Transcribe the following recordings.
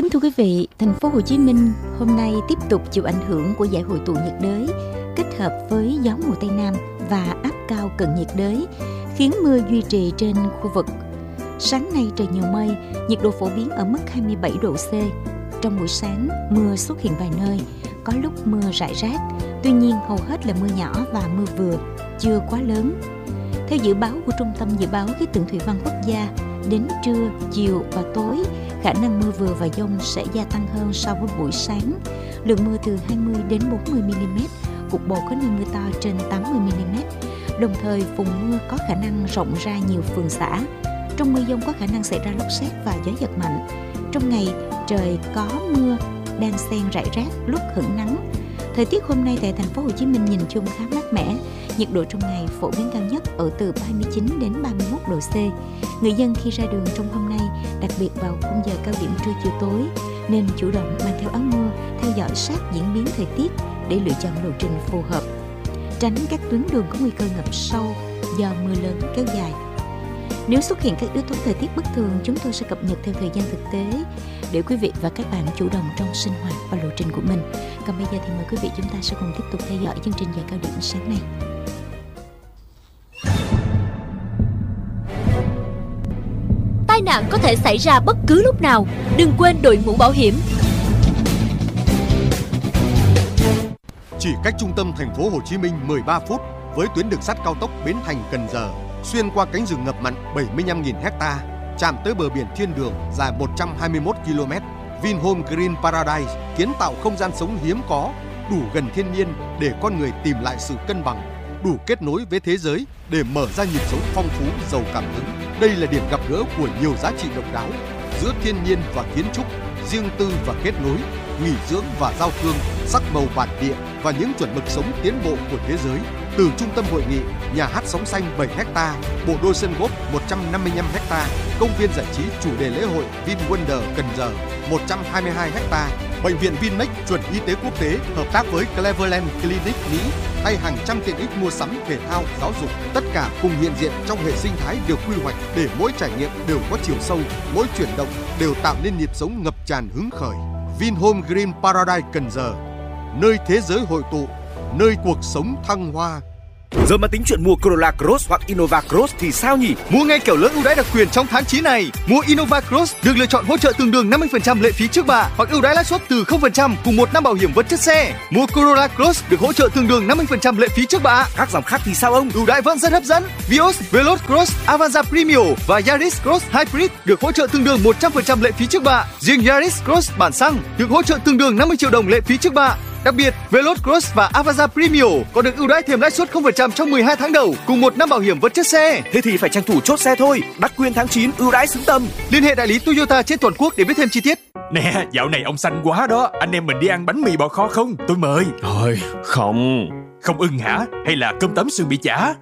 Kính thưa quý vị, thành phố Hồ Chí Minh hôm nay tiếp tục chịu ảnh hưởng của giải hội tụ nhiệt đới kết hợp với gió mùa Tây Nam và áp cao cận nhiệt đới, khiến mưa duy trì trên khu vực. Sáng nay trời nhiều mây, nhiệt độ phổ biến ở mức 27 độ C. Trong buổi sáng, mưa xuất hiện vài nơi, có lúc mưa rải rác, tuy nhiên hầu hết là mưa nhỏ và mưa vừa, chưa quá lớn. Theo dự báo của Trung tâm Dự báo Khí tượng Thủy văn Quốc gia, đến trưa, chiều và tối, khả năng mưa vừa và dông sẽ gia tăng hơn so với buổi sáng. Lượng mưa từ 20 đến 40 mm, cục bộ có nơi mưa to trên 80 mm. Đồng thời, vùng mưa có khả năng rộng ra nhiều phường xã. Trong mưa dông có khả năng xảy ra lốc sét và gió giật mạnh. Trong ngày, trời có mưa, đan xen rải rác, lúc hửng nắng. Thời tiết hôm nay tại thành phố Hồ Chí Minh nhìn chung khá mát mẻ. Nhiệt độ trong ngày phổ biến cao nhất ở từ 29 đến 31 độ C. Người dân khi ra đường trong hôm nay, đặc biệt vào khung giờ cao điểm trưa chiều tối, nên chủ động mang theo áo mưa, theo dõi sát diễn biến thời tiết để lựa chọn lộ trình phù hợp, tránh các tuyến đường có nguy cơ ngập sâu do mưa lớn kéo dài. Nếu xuất hiện các yếu tố thời tiết bất thường, chúng tôi sẽ cập nhật theo thời gian thực tế để quý vị và các bạn chủ động trong sinh hoạt và lộ trình của mình. Còn bây giờ thì mời quý vị chúng ta sẽ cùng tiếp tục theo dõi chương trình giờ cao điểm sáng nay. Tai nạn có thể xảy ra bất cứ lúc nào, đừng quên đội mũ bảo hiểm. Chỉ cách trung tâm thành phố Hồ Chí Minh 13 phút với tuyến đường sắt cao tốc Bến Thành - Cần Giờ, xuyên qua cánh rừng ngập mặn 75.000 ha, chạm tới bờ biển thiên đường dài 121 km. Vinhome Green Paradise kiến tạo không gian sống hiếm có, đủ gần thiên nhiên để con người tìm lại sự cân bằng, đủ kết nối với thế giới để mở ra nhịp sống phong phú, giàu cảm hứng. Đây là điểm gặp gỡ của nhiều giá trị độc đáo giữa thiên nhiên và kiến trúc, riêng tư và kết nối, nghỉ dưỡng và giao thương, sắc màu bản địa và những chuẩn mực sống tiến bộ của thế giới. Từ trung tâm hội nghị, nhà hát sóng xanh 7 ha, bộ đôi sân golf 155 ha, công viên giải trí chủ đề lễ hội VinWonder Cần Giờ 122 ha, bệnh viện Vinmec chuẩn y tế quốc tế hợp tác với Cleveland Clinic Mỹ hay hàng trăm tiện ích mua sắm, thể thao, giáo dục, tất cả cùng hiện diện trong hệ sinh thái được quy hoạch để mỗi trải nghiệm đều có chiều sâu, mỗi chuyển động đều tạo nên nhịp sống ngập tràn hứng khởi. Vinhome Green Paradise Cần Giờ, nơi thế giới hội tụ, nơi cuộc sống thăng hoa. Giờ mà tính chuyện mua Corolla Cross hoặc Innova Cross thì sao nhỉ? Mua ngay kèo lớn ưu đãi đặc quyền trong tháng 9 này. Mua Innova Cross được lựa chọn hỗ trợ tương đương 50% lệ phí trước bạ hoặc ưu đãi lãi suất từ 0% cùng 1 năm bảo hiểm vật chất xe. Mua Corolla Cross được hỗ trợ tương đương 50% lệ phí trước bạ. Các dòng khác thì sao ông? Ưu đãi vẫn rất hấp dẫn. Vios, Veloz Cross, Avanza Premium và Yaris Cross Hybrid được hỗ trợ tương đương 100% lệ phí trước bạ. Riêng Yaris Cross bản xăng được hỗ trợ tương đương 50 triệu đồng lệ phí trước bạ. Đặc biệt, Veloz Cross và Avanza Premium còn được ưu đãi thêm lãi suất 0% trong 12 tháng đầu cùng 1 năm bảo hiểm vật chất xe. Thế thì phải tranh thủ chốt xe thôi. Đắc quyền tháng 9 ưu đãi xứng tầm. Liên hệ đại lý Toyota trên toàn quốc để biết thêm chi tiết. Nè, dạo này ông xanh quá đó. Anh em mình đi ăn bánh mì bò kho không? Tôi mời. Thôi, không. Không ưng hả? Hay là cơm tấm sườn bị chả?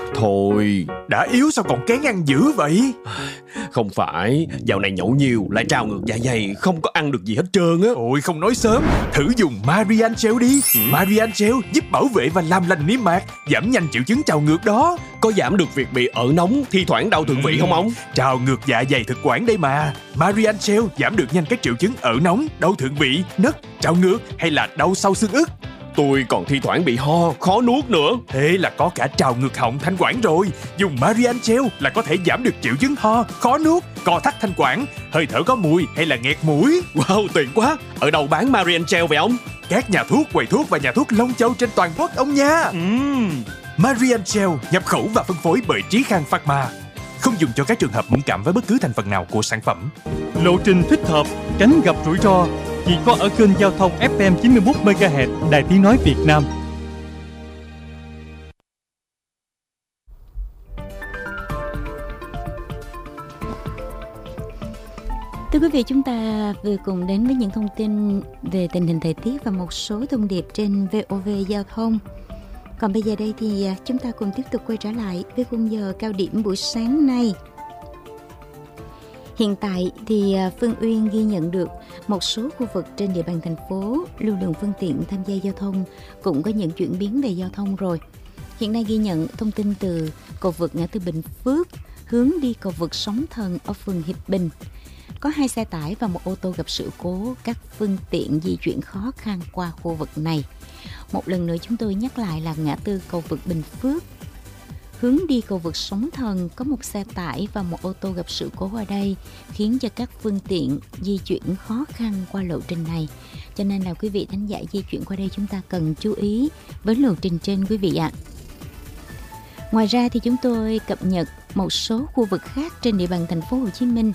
Thôi. Đã yếu sao còn kén ăn dữ vậy? Không phải, dạo này nhậu nhiều lại trào ngược dạ dày, không có ăn được gì hết trơn á. Ôi không nói sớm, thử dùng Marian Gel đi. Marian Gel giúp bảo vệ và làm lành niêm mạc, giảm nhanh triệu chứng trào ngược đó. Có giảm được việc bị ợ nóng, thi thoảng đau thượng vị không ông? Trào ngược dạ dày thực quản đây mà. Marian Gel giảm được nhanh các triệu chứng ợ nóng, đau thượng vị, nấc, trào ngược hay là đau sau xương ức. Tôi còn thi thoảng bị ho, khó nuốt nữa. Thế là có cả trào ngược họng thanh quản rồi. Dùng Marian Gel là có thể giảm được triệu chứng ho, khó nuốt, co thắt thanh quản, hơi thở có mùi hay là nghẹt mũi. Wow, tiện quá. Ở đâu bán Marian Gel vậy ông? Các nhà thuốc, quầy thuốc và nhà thuốc Long Châu trên toàn quốc ông nha. Marian Gel nhập khẩu và phân phối bởi Trí Khang Pharma. Không dùng cho các trường hợp mẫn cảm với bất cứ thành phần nào của sản phẩm. Lộ trình thích hợp, tránh gặp rủi ro chỉ có ở kênh giao thông FM 91 MHz Đài Tiếng nói Việt Nam. Thưa quý vị, chúng ta vừa cùng đến với những thông tin về tình hình thời tiết và một số thông điệp trên VOV Giao thông. Còn bây giờ đây thì chúng ta cùng tiếp tục quay trở lại với khung giờ cao điểm buổi sáng nay. Hiện tại thì Phương Uyên ghi nhận được một số khu vực trên địa bàn thành phố lưu lượng phương tiện tham gia giao thông cũng có những chuyển biến về giao thông rồi. Hiện nay ghi nhận thông tin từ cầu vượt ngã tư Bình Phước hướng đi cầu vượt Sóng Thần ở phường Hiệp Bình. Có 2 xe tải và một ô tô gặp sự cố, các phương tiện di chuyển khó khăn qua khu vực này. Một lần nữa chúng tôi nhắc lại là ngã tư cầu vượt Bình Phước. Hướng đi cầu vượt Sóng Thần có một xe tải và một ô tô gặp sự cố ở đây, khiến cho các phương tiện di chuyển khó khăn qua lộ trình này. Cho nên là quý vị thính giả di chuyển qua đây chúng ta cần chú ý với lộ trình trên quý vị ạ. Ngoài ra thì chúng tôi cập nhật một số khu vực khác trên địa bàn thành phố Hồ Chí Minh.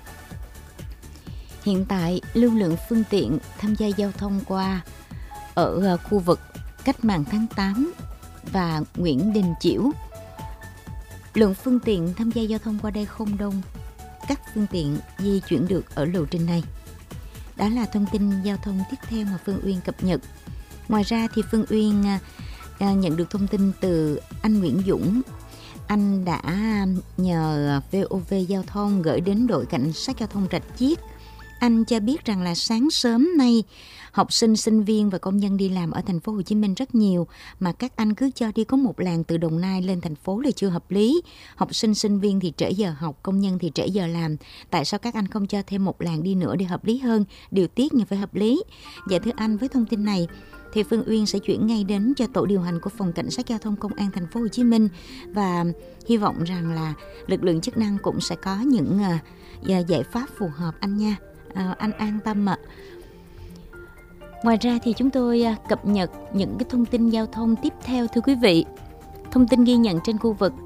Hiện tại lưu lượng phương tiện tham gia giao thông qua ở khu vực Cách Mạng Tháng 8 và Nguyễn Đình Chiểu. Lượng phương tiện tham gia giao thông qua đây không đông, các phương tiện di chuyển được ở lộ trình này. Đó là thông tin giao thông tiếp theo mà Phương Uyên cập nhật. Ngoài ra thì Phương Uyên nhận được thông tin từ anh Nguyễn Dũng. Anh đã nhờ VOV Giao thông gửi đến đội cảnh sát giao thông Rạch Chiếc. Anh cho biết rằng là sáng sớm nay học sinh, sinh viên và công nhân đi làm ở thành phố Hồ Chí Minh rất nhiều, mà các anh cứ cho đi có một làn từ Đồng Nai lên thành phố là chưa hợp lý. Học sinh, sinh viên thì trễ giờ học, công nhân thì trễ giờ làm. Tại sao các anh không cho thêm một làn đi nữa để hợp lý hơn? Điều tiết nhưng phải hợp lý. Dạ thưa anh, với thông tin này thì Phương Uyên sẽ chuyển ngay đến cho tổ điều hành của phòng cảnh sát giao thông công an thành phố Hồ Chí Minh, và hy vọng rằng là lực lượng chức năng cũng sẽ có những giải pháp phù hợp anh nha. Anh an tâm ạ. Ngoài ra thì chúng tôi cập nhật những cái thông tin giao thông tiếp theo thưa quý vị. Thông tin ghi nhận trên khu vực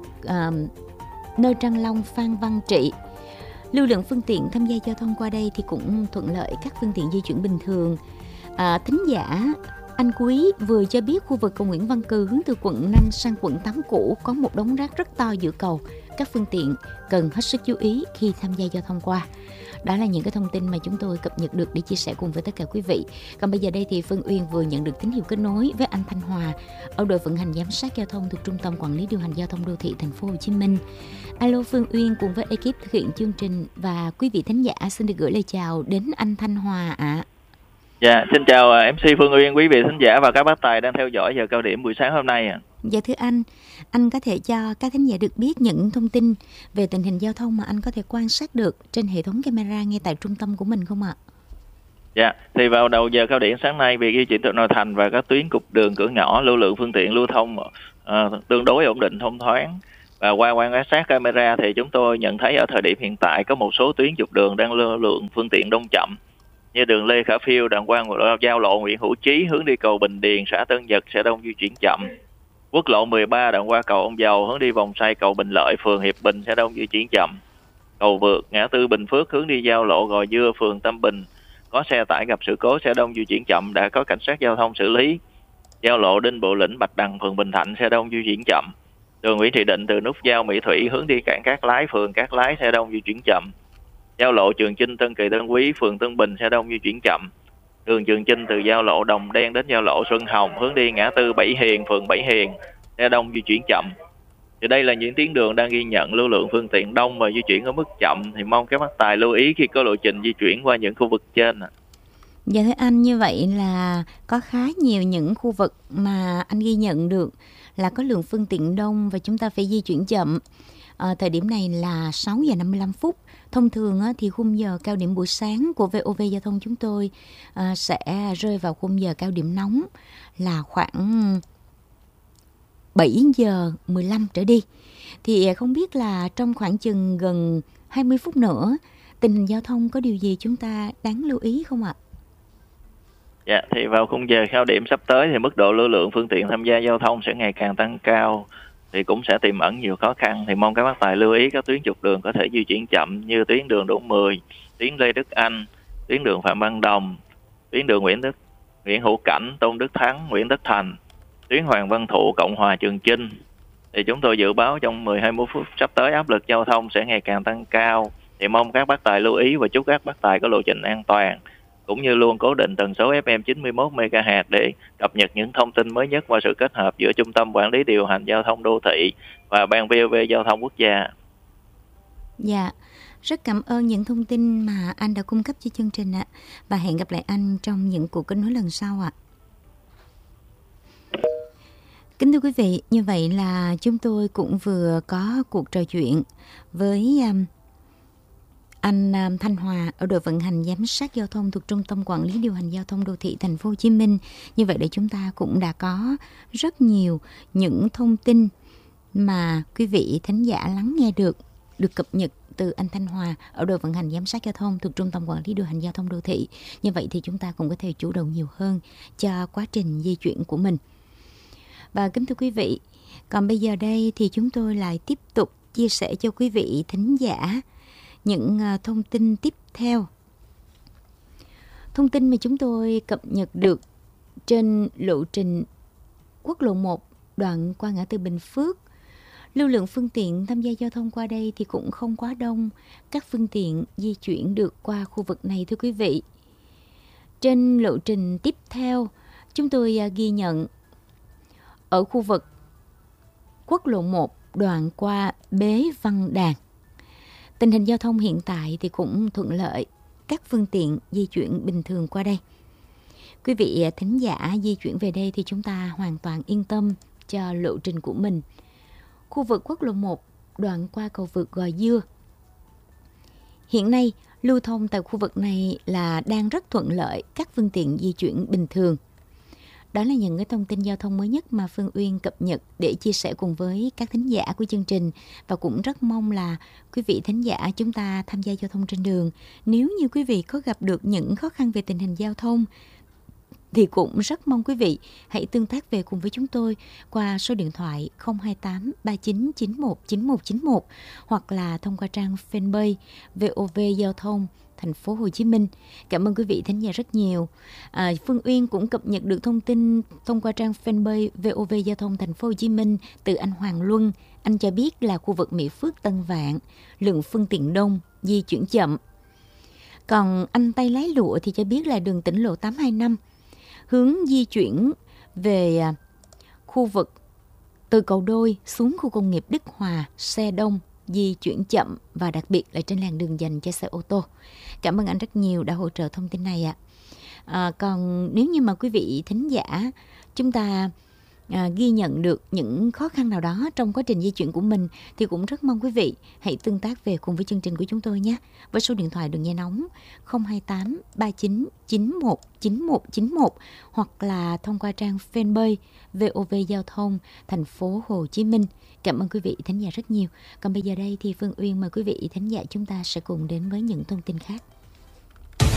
nơi Trăng Long, Phan Văn Trị. Lưu lượng phương tiện tham gia giao thông qua đây thì cũng thuận lợi, các phương tiện di chuyển bình thường. Thính giả anh Quý vừa cho biết khu vực cầu Nguyễn Văn Cừ hướng từ quận 5 sang quận 8 cũ có một đống rác rất to giữa cầu. Các phương tiện cần hết sức chú ý khi tham gia giao thông qua. Đó là những cái thông tin mà chúng tôi cập nhật được để chia sẻ cùng với tất cả quý vị. Còn bây giờ đây thì Phương Uyên vừa nhận được tín hiệu kết nối với anh Thanh Hòa ở đội vận hành giám sát giao thông thuộc Trung tâm Quản lý điều hành giao thông đô thị thành phố Hồ Chí Minh. Alo, Phương Uyên cùng với ekip thực hiện chương trình và quý vị thính giả xin được gửi lời chào đến anh Thanh Hòa ạ. Dạ, xin chào MC Phương Uyên, quý vị thính giả và các bác tài đang theo dõi giờ cao điểm buổi sáng hôm nay ạ. Dạ thưa anh có thể cho các thính giả được biết những thông tin về tình hình giao thông mà anh có thể quan sát được trên hệ thống camera ngay tại trung tâm của mình không ạ? Dạ, thì vào đầu giờ cao điểm sáng nay, việc di chuyển từ nội thành và các tuyến trục đường cửa ngõ, lưu lượng phương tiện lưu thông tương đối ổn định, thông thoáng. Và qua quan sát camera thì chúng tôi nhận thấy ở thời điểm hiện tại có một số tuyến trục đường đang lưu lượng phương tiện đông chậm, như đường Lê Khả Phiêu, đoạn qua giao lộ Nguyễn Hữu Chí hướng đi cầu Bình Điền, xã Tân Nhật sẽ đông di chuyển chậm. Quốc lộ 13 đoạn qua cầu Ông Dầu hướng đi vòng xoay cầu Bình Lợi, phường Hiệp Bình sẽ đông di chuyển chậm. Cầu vượt ngã tư Bình Phước hướng đi giao lộ Gò Dưa, phường Tâm Bình có xe tải gặp sự cố sẽ đông di chuyển chậm, đã có cảnh sát giao thông xử lý. Giao lộ Đinh Bộ Lĩnh, Bạch Đằng, phường Bình Thạnh sẽ đông di chuyển chậm. Đường Nguyễn Thị Định từ nút giao Mỹ Thủy hướng đi cảng Cát Lái, phường Cát Lái sẽ đông di chuyển chậm. Giao lộ Trường Chinh, Tân Kỳ, Tân Quý, phường Tân Bình sẽ đông di chuyển chậm. Đường Trường Chinh từ giao lộ Đồng Đen đến giao lộ Xuân Hồng hướng đi ngã tư Bảy Hiền, phường Bảy Hiền sẽ đông di chuyển chậm. Thì đây là những tuyến đường đang ghi nhận lưu lượng phương tiện đông và di chuyển ở mức chậm, thì mong các bác tài lưu ý khi có lộ trình di chuyển qua những khu vực trên. Dạ thưa anh, như vậy là có khá nhiều những khu vực mà anh ghi nhận được là có lượng phương tiện đông và chúng ta phải di chuyển chậm. Thời điểm này là 6 giờ 55 phút. Thông thường thì khung giờ cao điểm buổi sáng của VOV Giao thông chúng tôi sẽ rơi vào khung giờ cao điểm nóng là khoảng 7 giờ 15 trở đi. Thì không biết là trong khoảng chừng gần 20 phút nữa, tình hình giao thông có điều gì chúng ta đáng lưu ý không ạ? Dạ, thì vào khung giờ cao điểm sắp tới thì mức độ lưu lượng phương tiện tham gia giao thông sẽ ngày càng tăng cao, thì cũng sẽ tiềm ẩn nhiều khó khăn. Thì mong các bác tài lưu ý các tuyến trục đường có thể di chuyển chậm như tuyến đường Đỗ Mười, tuyến Lê Đức Anh, tuyến đường Phạm Văn Đồng, tuyến đường Nguyễn Hữu Cảnh, Tôn Đức Thắng, Nguyễn Tất Thành, tuyến Hoàng Văn Thụ, Cộng Hòa, Trường Chinh. Thì chúng tôi dự báo trong 10-20 phút sắp tới áp lực giao thông sẽ ngày càng tăng cao. Thì mong các bác tài lưu ý và chúc các bác tài có lộ trình an toàn, cũng như luôn cố định tần số FM 91 MHz để cập nhật những thông tin mới nhất qua sự kết hợp giữa Trung tâm Quản lý điều hành giao thông đô thị và Ban VOV Giao thông Quốc gia. Dạ, rất cảm ơn những thông tin mà anh đã cung cấp cho chương trình ạ. Và hẹn gặp lại anh trong những cuộc kết nối lần sau ạ. Kính thưa quý vị, như vậy là chúng tôi cũng vừa có cuộc trò chuyện với anh Thanh Hòa ở đội vận hành giám sát giao thông thuộc Trung tâm Quản lý điều hành giao thông đô thị Thành phố Hồ Chí Minh. Như vậy để chúng ta cũng đã có rất nhiều những thông tin mà quý vị thính giả lắng nghe được cập nhật từ anh Thanh Hòa ở đội vận hành giám sát giao thông thuộc Trung tâm Quản lý điều hành giao thông đô thị. Như vậy thì chúng ta cũng có thể chủ động nhiều hơn cho quá trình di chuyển của mình. Và kính thưa quý vị, còn bây giờ đây thì chúng tôi lại tiếp tục chia sẻ cho quý vị thính giả những thông tin tiếp theo. Thông tin mà chúng tôi cập nhật được trên lộ trình quốc lộ 1 đoạn qua ngã tư Bình Phước. Lưu lượng phương tiện tham gia giao thông qua đây thì cũng không quá đông. Các phương tiện di chuyển được qua khu vực này thưa quý vị. Trên lộ trình tiếp theo, chúng tôi ghi nhận ở khu vực quốc lộ 1 đoạn qua Bế Văn Đàn. Tình hình giao thông hiện tại thì cũng thuận lợi, các phương tiện di chuyển bình thường qua đây. Quý vị thính giả di chuyển về đây thì chúng ta hoàn toàn yên tâm cho lộ trình của mình. Khu vực quốc lộ 1 đoạn qua cầu vượt Gò Dưa. Hiện nay, lưu thông tại khu vực này là đang rất thuận lợi, các phương tiện di chuyển bình thường. Đó là những cái thông tin giao thông mới nhất mà Phương Uyên cập nhật để chia sẻ cùng với các thính giả của chương trình. Và cũng rất mong là quý vị thính giả chúng ta tham gia giao thông trên đường. Nếu như quý vị có gặp được những khó khăn về tình hình giao thông thì cũng rất mong quý vị hãy tương tác về cùng với chúng tôi qua số điện thoại 028 3991 9191 hoặc là thông qua trang fanpage VOV Giao thông Thành phố Hồ Chí Minh. Cảm ơn quý vị thính giả rất nhiều. Phương Uyên cũng cập nhật được thông tin thông qua trang fanpage VOV Giao thông Thành phố Hồ Chí Minh từ anh Hoàng Luân. Anh cho biết là khu vực Mỹ Phước Tân Vạn, lượng phương tiện đông, di chuyển chậm. Còn anh Tay Lái Lụa thì cho biết là đường tỉnh lộ 825 hướng di chuyển về khu vực từ cầu Đôi xuống khu công nghiệp Đức Hòa, xe đông, di chuyển chậm và đặc biệt là trên làn đường dành cho xe ô tô. Cảm ơn anh rất nhiều đã hỗ trợ thông tin này ạ. Còn nếu như mà quý vị thính giả chúng ta ghi nhận được những khó khăn nào đó trong quá trình di chuyển của mình thì cũng rất mong quý vị hãy tương tác về cùng với chương trình của chúng tôi nhé. Với số điện thoại đường dây nóng 028 39 91 9191 hoặc là thông qua trang fanpage VOV Giao thông Thành phố Hồ Chí Minh. Cảm ơn quý vị thính giả rất nhiều. Còn bây giờ đây thì Phương Uyên mời quý vị thính giả chúng ta sẽ cùng đến với những thông tin khác.